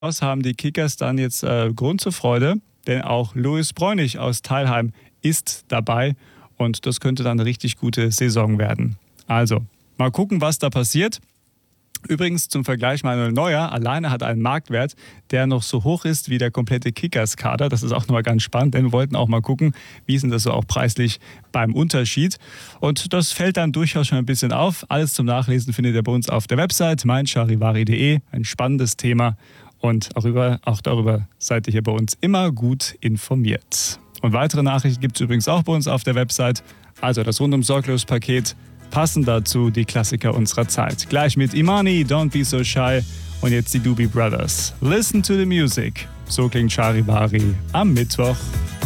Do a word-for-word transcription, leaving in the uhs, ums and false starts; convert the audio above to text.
Aus haben die Kickers dann jetzt äh, Grund zur Freude, denn auch Louis Bräunig aus Teilheim ist dabei und das könnte dann eine richtig gute Saison werden. Also, mal gucken, was da passiert. Übrigens zum Vergleich, Manuel Neuer alleine hat einen Marktwert, der noch so hoch ist wie der komplette Kickers-Kader. Das ist auch nochmal ganz spannend, denn wir wollten auch mal gucken, wie ist denn das so auch preislich beim Unterschied. Und das fällt dann durchaus schon ein bisschen auf. Alles zum Nachlesen findet ihr bei uns auf der Website mein charivari punkt de. Ein spannendes Thema und auch, über, auch darüber seid ihr hier bei uns immer gut informiert. Und weitere Nachrichten gibt es übrigens auch bei uns auf der Website. Also das Rundum-Sorglos-Paket. Passend dazu die Klassiker unserer Zeit. Gleich mit Imani, Don't Be So Shy und jetzt die Doobie Brothers. Listen to the music. So klingt Charivari am Mittwoch.